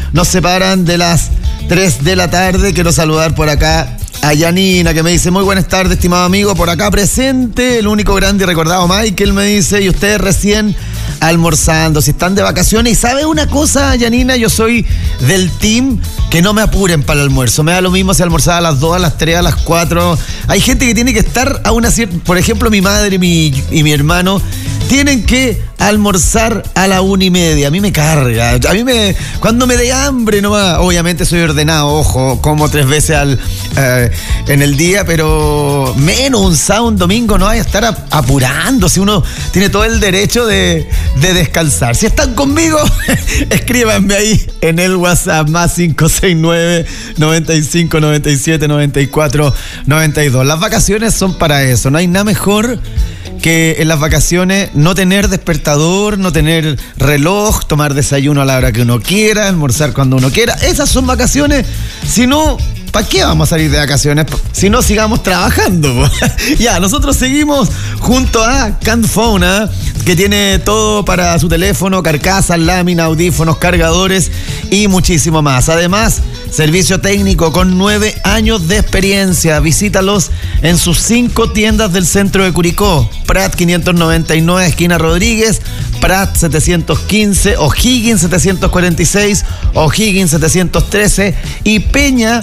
nos separan de las 3 de la tarde. Quiero saludar por acá a Yanina, que me dice: muy buenas tardes, estimado amigo, por acá presente, el único grande y recordado Michael, me dice, y ustedes recién almorzando, si están de vacaciones. Y ¿sabe una cosa, Yanina? Yo soy del team que no me apuren para el almuerzo. Me da lo mismo si almorzaba a las 2, a las 3, a las 4. Hay gente que tiene que estar a una cierta... Por ejemplo, mi madre y mi hermano tienen que almorzar a la 1:30. A mí me carga. Cuando me dé hambre nomás. Obviamente soy ordenado, ojo, como 3 veces en el día, pero menos un sábado, un domingo, no hay que estar apurando. Si uno tiene todo el derecho de descansar. Si están conmigo, escríbanme ahí en el WhatsApp más 569 95 97 94 92. Las vacaciones son para eso. No hay nada mejor que en las vacaciones no tener despertador, no tener reloj, tomar desayuno a la hora que uno quiera, almorzar cuando uno quiera. Esas son vacaciones. Si no, ¿para qué vamos a salir de vacaciones? Si no, sigamos trabajando. Ya, nosotros seguimos junto a Candphone, que tiene todo para su teléfono: carcasas, lámina, audífonos, cargadores y muchísimo más. Además, servicio técnico con 9 años de experiencia. Visítalos en sus 5 tiendas del centro de Curicó: Prat 599, esquina Rodríguez; Prat 715, O'Higgins 746, O'Higgins 713 y Peña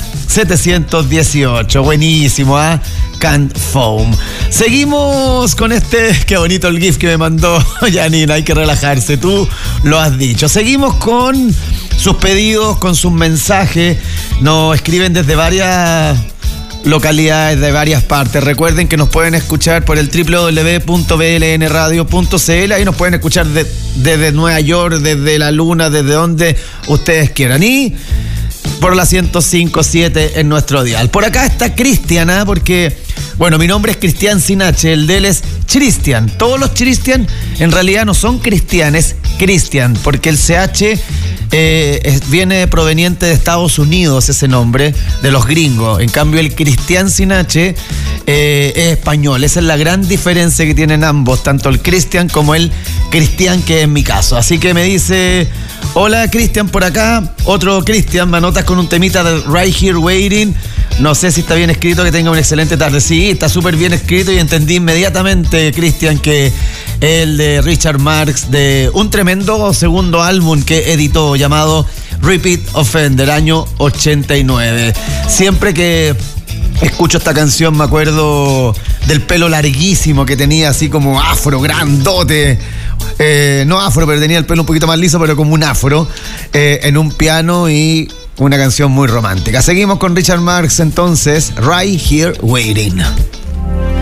718. Buenísimo, Candphone. Seguimos con qué bonito el GIF que me mandó Yanina. Hay que relajarse, tú lo has dicho. Seguimos con sus pedidos, con sus mensajes. Nos escriben desde varias localidades, de varias partes. Recuerden que nos pueden escuchar por el www.blnradio.cl. Ahí nos pueden escuchar desde Nueva York, desde la luna, desde donde ustedes quieran. Y por la 105.7 en nuestro dial. Por acá está Cristian, porque, bueno, mi nombre es Cristian sin H, el de él es Cristian. Todos los Cristian en realidad no son cristianes, Cristian, porque el CH viene proveniente de Estados Unidos, ese nombre, de los gringos. En cambio, el Cristian sin H es español. Esa es la gran diferencia que tienen ambos, tanto el Cristian como el Cristian, que es mi caso. Así que me dice: hola, Cristian, por acá. Otro Cristian, me anotas con un temita de Right Here Waiting. No sé si está bien escrito, que tenga una excelente tarde. Sí, está súper bien escrito y entendí inmediatamente, Cristian, que el de Richard Marx, de un tremendo segundo álbum que editó llamado Repeat Offender, año 89. Siempre que escucho esta canción me acuerdo del pelo larguísimo que tenía, así como afro, grandote. No afro, pero tenía el pelo un poquito más liso, pero como un afro, en un piano, y una canción muy romántica. Seguimos con Richard Marx entonces, Right Here Waiting.